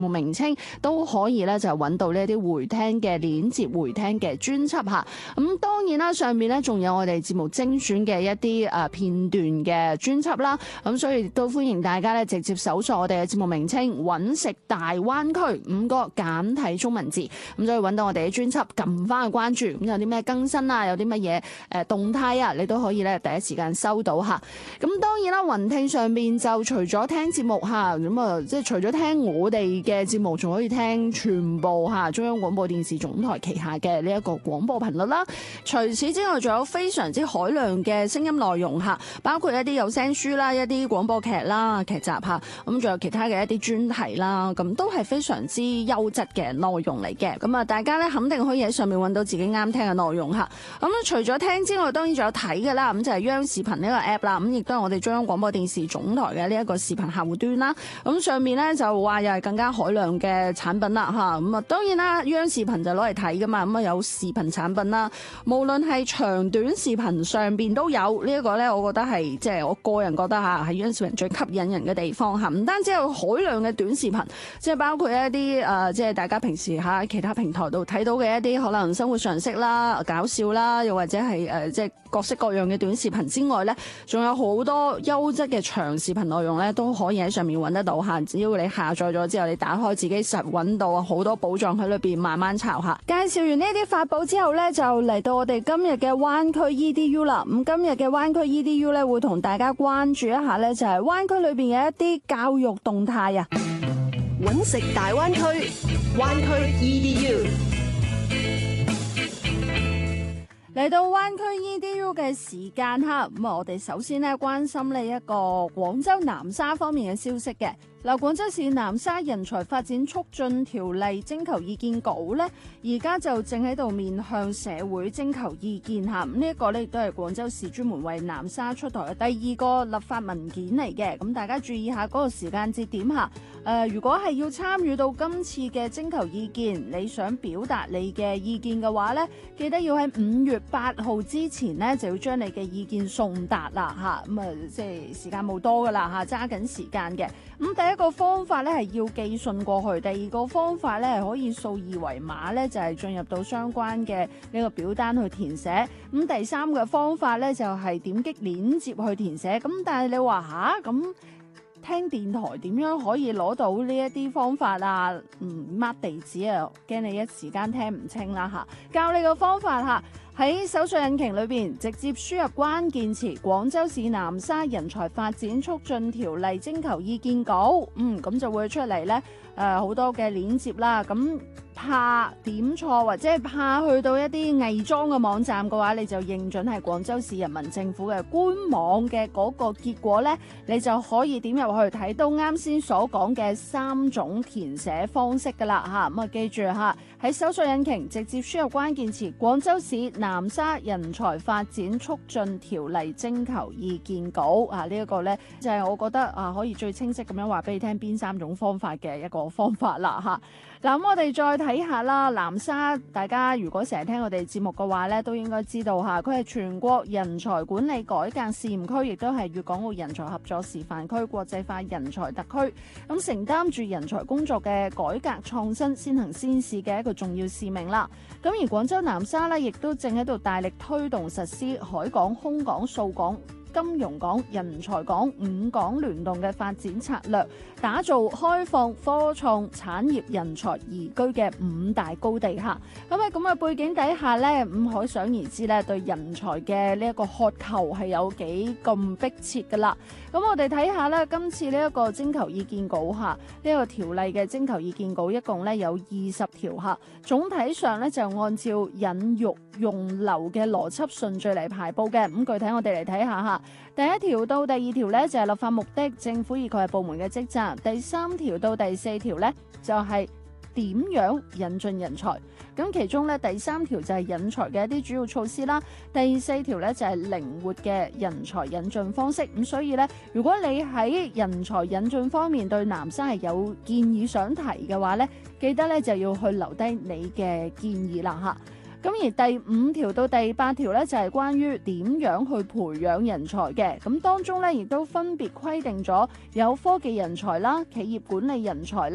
目名稱都可以咧就揾到呢啲回聽嘅鏈接、回聽嘅專輯嚇。咁當然啦，上面咧仲有我哋節目精選嘅一啲片段嘅專輯啦。咁所以都歡迎大家咧直接搜索我哋嘅節目名稱揾食大灣區5個簡體中文字，咁就可以揾到我哋嘅專輯，撳翻去關注。咁有啲咩更新啊，有啲乜嘢動態啊，你都可以咧第一時間收到嚇。咁當然啦，雲聽上面就除咗聽節目嚇，咁即係除咗聽我哋嘅節目，仲可以聽全部中央廣播電視總台旗下嘅呢一個廣播頻率啦。除此之外，仲有非常之海量嘅聲音內容嚇，包括一啲有聲書啦、一啲廣播劇啦、劇集嚇，咁仲有其他嘅一啲專題啦，咁都係非常之優質嘅內容嚟嘅。咁大家咧肯定可以喺上面揾到自己啱聽嘅內容嚇。咁除咗聽之外，當然仲有睇嘅啦。咁就係央視頻呢個 app 啦，咁亦都係我哋中央廣播電視總台嘅呢一個視頻客戶端啦。咁上面咧就話又係更加海量嘅產品啦嚇。咁當然啦，央視頻就攞嚟睇噶嘛，咁有視頻產品啦，無論係長短視頻上邊都有呢一個咧，我覺得係即係我個人覺得嚇係央視頻最吸引人嘅地方嚇。唔單止有海量嘅短視頻，即係包括一啲即係大家平時喺其他平台度睇到嘅一啲可能生活常識啦、搞笑啦，又或者係即係各式各樣嘅短視頻之外咧，仲有好多優質嘅長視頻內容咧，都可以喺上面揾得到嚇。只要你下載咗之後，你打開自己實揾到好多寶藏喺裏邊，慢慢抄下。介紹完呢啲法寶之後咧，就嚟到我哋今日嘅灣區 EDU 啦。咁今日嘅灣區 EDU 咧，會同大家關注一下咧，就係灣區裏邊嘅一啲教育動態啊。 揾食大灣區，灣區 EDU。 嚟到灣區 EDU 嘅時間哈，咁我哋首先咧關心呢一個廣州南沙方面嘅消息嘅。嗱，廣州市南沙人才發展促進條例徵求意見稿咧，而家就正喺度面向社會徵求意見嚇。咁呢一個咧亦都係廣州市專門為南沙出台嘅第2個立法文件嚟嘅。咁大家注意下嗰個時間節點嚇。如果係要參與到今次嘅徵求意見，你想表達你嘅意見嘅話咧，記得要喺5月8號之前咧就要將你嘅意見送達啦嚇。咁即係時間冇多噶啦嚇，揸緊時間嘅。咁第一個方法咧係要寄信過去，第二個方法咧係可以掃二維碼咧，就係進入到相關嘅呢個表單去填寫。咁第三個方法咧就係點擊鏈接去填寫。咁但係你話咁聽電台點樣可以攞到呢一啲方法啊？mark 地址啊，驚你一時間聽唔清啦嚇。教你個方法嚇。喺搜索引擎裏邊直接輸入關鍵詞廣州市南沙人才發展促進條例徵求意見稿，咁就會出嚟咧好多嘅鏈接啦。咁怕點錯或者係怕去到一啲偽裝嘅網站嘅話，你就認準係廣州市人民政府嘅官網嘅嗰個結果咧，你就可以點入去睇到啱先所講嘅3種填寫方式噶啦嚇。咁記住嚇，喺搜索引擎直接輸入關鍵詞廣州市南沙人才發展促進條例徵求意見稿啊！呢一個呢，就係我覺得可以最清晰咁樣話俾你聽邊3種方法嘅一個方法啦嚇。嗱，咁我哋再睇下啦，南沙大家如果成日聽我哋節目嘅話呢，都應該知道嚇，佢係全國人才管理改革試驗區，亦都係粵港澳人才合作示範區、國際化人才特區，咁承擔住人才工作嘅改革創新、先行先試嘅一個重要使命啦。咁而廣州南沙呢，亦都正喺度大力推動實施海港、空港、數港、金融港、人才港5港聯動嘅發展策略，打造開放科創產業人才宜居嘅5大高地下。咁喺咁嘅背景底下呢，可想而知呢，對人才嘅呢一個渴求係有幾咁迫切噶啦。咁我哋睇下呢，今次呢一個徵求意見稿下，呢個條例嘅徵求意見稿一共呢有20條下，總體上呢就按照引育用留嘅邏輯順序嚟排布嘅。咁具體我哋嚟睇下嚇。第1條到第2條呢，就係立法目的，政府以及係部門嘅職責。第3條到第4條呢，就係點樣引進人才。咁其中呢，第3條就係引才嘅一啲主要措施啦。第4條呢，就係靈活嘅人才引進方式。咁所以呢，如果你喺人才引進方面對南沙係有建議想提嘅話呢，記得呢就要去留低你嘅建議啦嚇。咁而第5條到第8條咧，就係關於點樣去培養人才嘅。咁當中咧，亦都分別規定咗有科技人才啦、企業管理人才啦、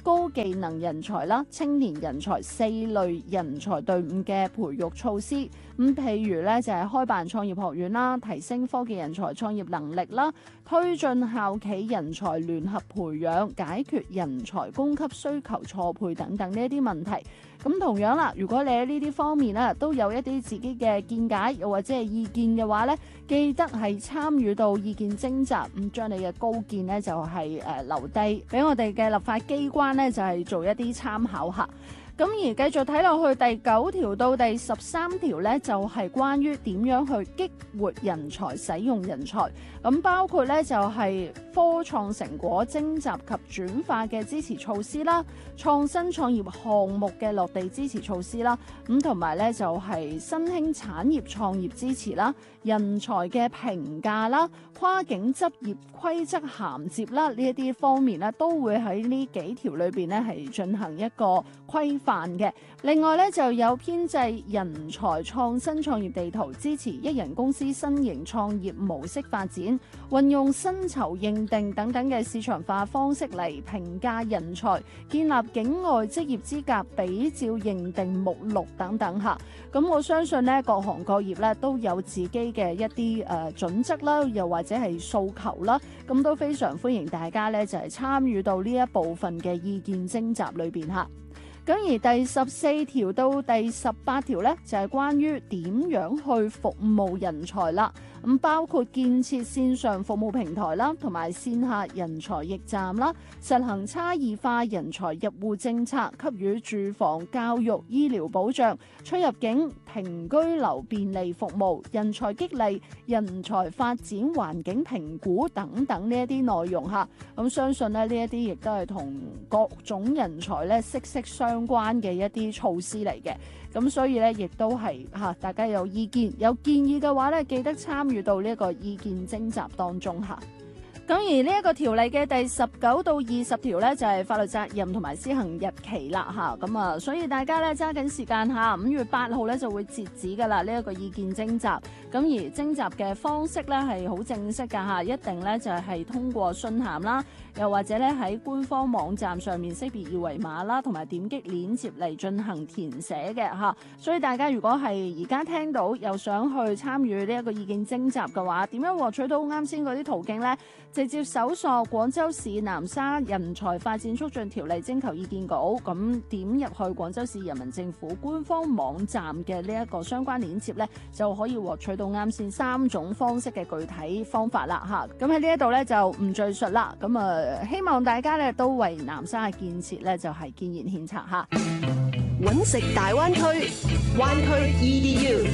高技能人才啦、青年人才4類人才隊伍嘅培育措施。譬如咧就係開辦創業學院啦，提升科技人才創業能力啦，推進校企人才聯合培養，解決人才供給需求錯配等等呢一啲問題。咁同樣啦，如果你喺呢啲方面咧都有一啲自己嘅見解，又或者係意見嘅話咧，記得係參與到意見徵集，咁將你嘅高見咧就係留低俾我哋嘅立法機關咧，就係做一啲參考下。咁而繼續睇落去第9條到第13條呢，就係關於點樣去激活人才、使用人才。咁包括呢，就係科創成果徵集及轉化嘅支持措施啦，創新創業項目嘅落地支持措施啦，咁同埋呢，就係新興產業創業支持啦，人才嘅評價啦，跨境執業規則銜接啦，呢一啲方面呢，都會喺呢幾條裏邊呢係進行一個規範嘅。另外咧就有編製人才創新創業地圖，支持一人公司新型創業模式發展，運用薪酬認定等等嘅市場化方式嚟評價人才，建立境外職業資格比照認定目錄等等吓。咁我相信咧各行各業咧都有自己嘅一啲準則啦，又或者係訴求啦，咁都非常歡迎大家咧就係參與到呢一部分嘅意見徵集裏邊吓。咁而第14條到第18條呢，就係關於點樣去服務人才啦。咁包括建設線上服務平台啦，同埋線下人才驛站啦，實行差異化人才入戶政策，給予住房、教育、醫療保障、出入境、停居留便利服務、人才激勵、人才發展環境評估等等呢一啲內容嚇。咁相信咧呢一啲亦都係同各種人才咧息息相關嘅一啲措施嚟嘅。咁所以咧，亦都係大家有意見、有建議嘅話咧，記得參與到呢一個意見徵集當中嚇。咁而呢一個條例嘅第19到20條咧，就係法律責任同埋施行日期啦嚇。咁啊，所以大家咧揸緊時間嚇，5月8號咧就會截止噶啦呢一個意見徵集。咁而徵集嘅方式咧係好正式噶嚇，一定咧就係通過信函啦，又或者咧喺官方網站上面識別二維碼啦，同埋點擊鏈接嚟進行填寫嘅嚇。所以大家如果係而家聽到又想去參與呢一個意見徵集嘅話，點樣獲取到啱先嗰啲途徑呢？直接搜索廣州市南沙人才發展促進條例徵求意見稿，咁點入去廣州市人民政府官方網站嘅呢一個相關鏈接呢，就可以獲取到啱先3種方式嘅具體方法啦嚇。咁喺呢一度呢，就唔贅述啦。咁希望大家呢都為南沙嘅建設呢，就係建言獻策嚇。 揾食大灣區，灣區 EDU。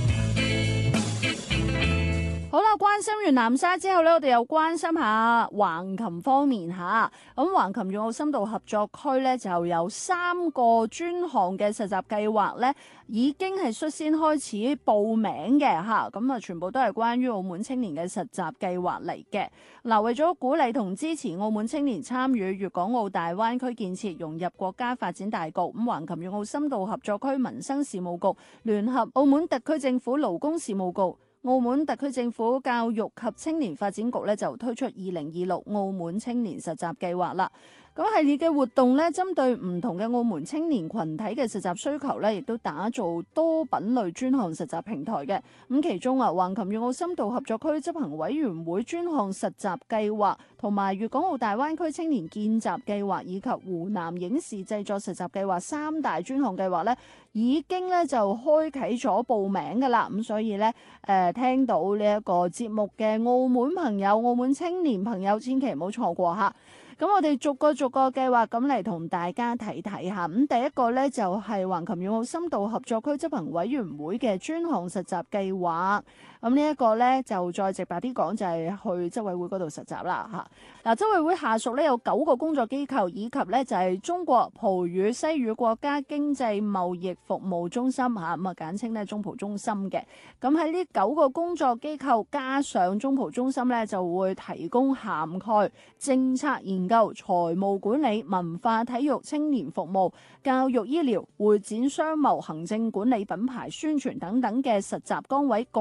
好啦，關心完南沙之後咧，我哋又關心下橫琴方面吓。咁橫琴粵澳深度合作區咧，就有3個專項嘅實習計劃咧，已經係率先開始報名嘅吓。咁啊，全部都係關於澳門青年嘅實習計劃嚟嘅。嗱，為咗鼓勵同支持澳門青年參與粵港澳大灣區建設，融入國家發展大局，咁橫琴粵澳深度合作區民生事務局聯合澳門特區政府勞工事務局、澳門特區政府教育及青年發展局咧就推出2026澳門青年實習計劃啦。咁系列嘅活動咧，針對唔同嘅澳門青年群體嘅實習需求咧，亦都打造多品類專項實習平台嘅。咁其中啊，橫琴粵澳深度合作區執行委員會專項實習計劃，同埋粵港澳大灣區青年見習計劃，以及湖南影視製作實習計劃3大專項計劃咧，已經咧就開啟咗報名噶啦。咁所以咧，聽到呢一個節目嘅澳門朋友、澳門青年朋友，千祈唔好錯過吓。咁我哋逐個計劃咁嚟同大家睇睇下。咁第一個呢，就係橫琴粵澳深度合作區執行委員會嘅專項實習計劃。咁呢一個呢，就再直白啲講，就係去執委會嗰度實習啦嚇。嗱，執委會下屬呢有9個工作機構，以及呢就係中國葡語西語國家經濟貿易服務中心嚇，咁啊簡稱呢中葡中心嘅。咁喺呢9個工作機構加上中葡中心呢，就會提供涵蓋政策研究、財務管理、文化體育、青年服務、教育醫療、會展商貿、行政管理、品牌宣傳等等嘅實習崗位，共計呢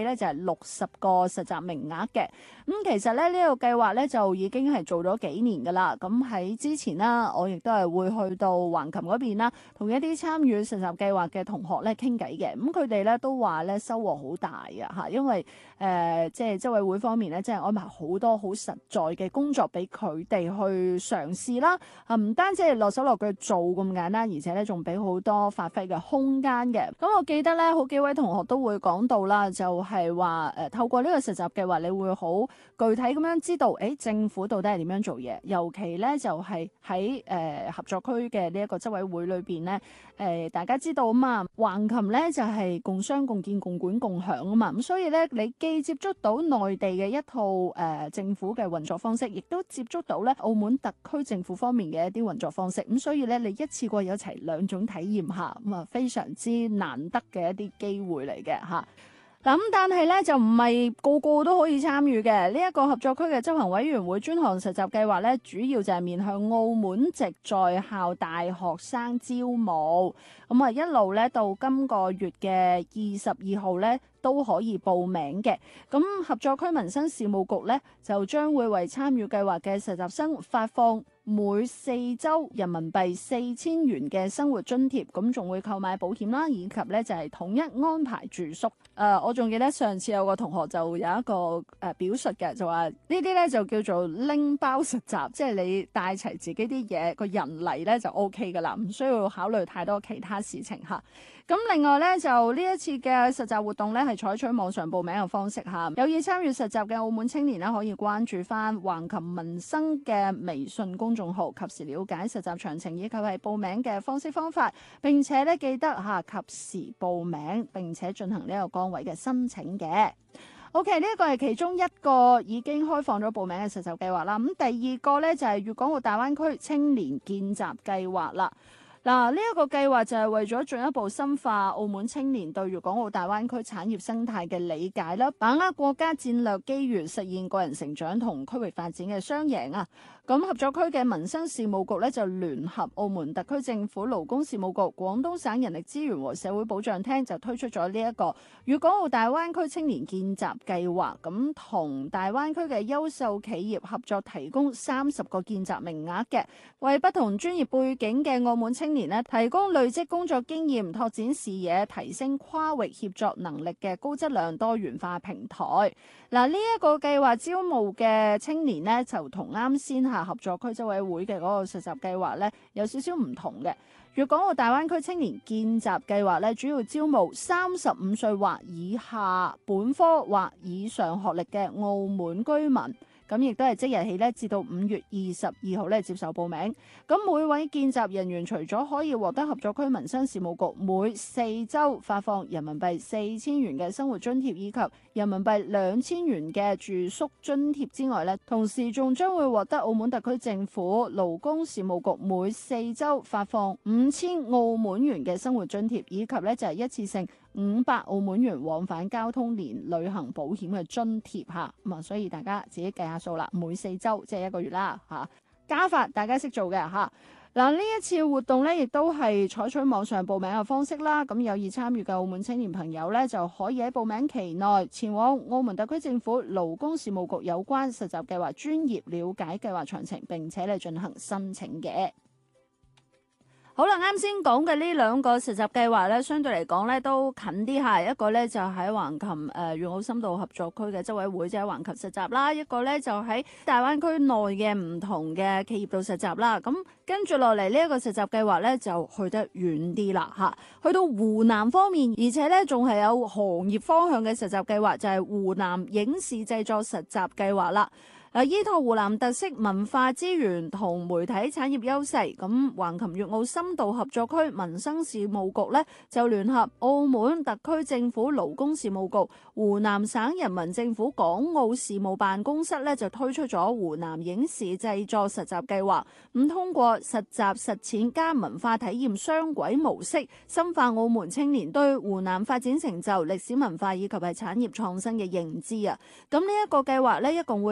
咧就係60個實習名額嘅。其實咧呢個計劃咧就已經係做咗幾年㗎啦。咁喺之前啦，我亦都係會去到橫琴嗰邊啦，同一啲參與實習計劃嘅同學咧傾偈嘅。咁佢哋咧都話咧收穫好大啊嚇，因為即係執委會方面咧，即係安排好多好實在嘅工作俾佢哋去嘗試啦。唔單止係落手落腳做咁簡單，而且咧仲俾好多發揮嘅空間嘅。咁我記得咧，好幾位同學都會講到啦，就係話透過呢個實習計劃，你會好具體咁樣知道，政府到底係點樣做嘢。尤其咧就係喺合作區嘅呢一個執委會裏邊咧，大家知道啊嘛，橫琴咧就係共商共建共管共享啊嘛，咁所以咧你既接觸到內地嘅一套政府嘅運作方式，亦都接觸到咧澳門特區政府方面嘅一啲運作方式，咁所以咧你一次過有齊兩種體驗下，咁啊非常之難得嘅一啲機會嚟嘅嚇。咁但係咧就唔係個個都可以參與嘅。呢一個合作區嘅執行委員會專項實習計劃咧，主要就係面向澳門籍在校大學生招募。咁啊一路咧到今個月嘅22號咧都可以報名嘅。咁合作區民生事務局咧就將會為參與計劃嘅實習生發放每4週人民幣4000元嘅生活津貼，咁仲會購買保險啦，以及咧就係統一安排住宿。我仲記得上次有個同學就有一個表述嘅，就話呢啲咧就叫做拎包實習，即係你帶齊自己啲嘢，個人嚟咧就 OK 噶啦，唔需要考慮太多其他事情嚇。咁另外咧就呢一次嘅實習活動咧係採取網上報名嘅方式嚇，有意參與實習嘅澳門青年咧可以關注翻橫琴民生嘅微信公眾號，及時了解實習詳情以及係報名嘅方式方法，並且咧記得及時報名並且進行呢個崗位嘅申請嘅。OK， 呢一個係其中一個已經開放咗報名嘅實習計劃啦。咁第二個咧就係粵港澳大灣區青年見習計劃啦。嗱，呢一個計劃就係為咗進一步深化澳門青年對粵港澳大灣區產業生態嘅理解啦，把握國家戰略機遇，實現個人成長同區域發展嘅雙贏啊！咁合作區嘅民生事務局咧就聯合澳門特區政府勞工事務局、廣東省人力資源和社會保障廳就推出咗呢一個粵港澳大灣區青年見習計劃，咁同大灣區嘅優秀企業合作，提供30個見習名額嘅，為不同專業背景嘅澳門青年咧提供累積工作經驗、拓展視野、提升跨域協作能力嘅高質量多元化平台。嗱，呢一個計劃招募嘅青年咧就同啱先合作區執委會嘅嗰個實習計劃咧有少少唔同嘅。粵港澳大灣區青年見習計劃咧主要招募35歲或以下、本科或以上學歷嘅澳門居民。咁亦都係即日起咧，至到5月22號咧接受報名。咁每位見習人員除咗可以獲得合作區民生事務局每4週發放人民幣4000元嘅生活津貼，以及人民幣2000元嘅住宿津貼之外咧，同時仲將會獲得澳門特區政府勞工事務局每4週發放5000澳門元嘅生活津貼，以及咧就係一次性500澳門元往返交通年旅行保險嘅津貼嚇。咁啊，所以大家自己計下數啦，每4週即係1個月啦嚇，加法大家識做嘅嚇。嗱，呢一次活動咧，亦都係採取網上報名嘅方式啦。咁有意參與嘅澳門青年朋友咧，就可以喺報名期內前往澳門特區政府勞工事務局有關實習計劃專頁了解計劃詳情，並且咧進行申請嘅。好啦，啱先講嘅呢兩個實習計劃咧，相對嚟講咧都近啲嚇。一個咧就喺橫琴粵澳深度合作區嘅執委會，即係橫琴實習啦；一個咧就喺大灣區內嘅唔同嘅企業度實習啦。咁跟住落嚟呢一個實習計劃咧就去得遠啲啦嚇，去到湖南方面，而且咧仲係有行業方向嘅實習計劃，就係湖南影視製作實習計劃啦。依託湖南特色文化資源同媒體產業優勢，咁橫琴粵澳深度合作區民生事務局咧就聯合澳門特區政府勞工事務局、湖南省人民政府港澳事務辦公室咧就推出咗湖南影視製作實習計劃，咁通過實習實踐加文化體驗雙軌模式，深化澳門青年對湖南發展成就、歷史文化以及係產業創新嘅認知啊！咁呢一個計劃咧一共會提供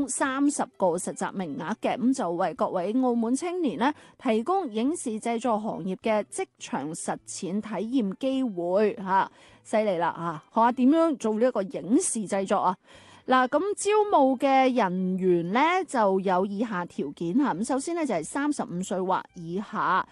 供30個實習名額嘅，咁就為各位澳門青年呢提供影視製作行業嘅職場實踐體驗機會嚇，犀利啦嚇！學下點樣做呢一個影視製作啊！嗱，咁招募嘅人員咧就有以下條件嚇，咁首先咧就係35歲或以下，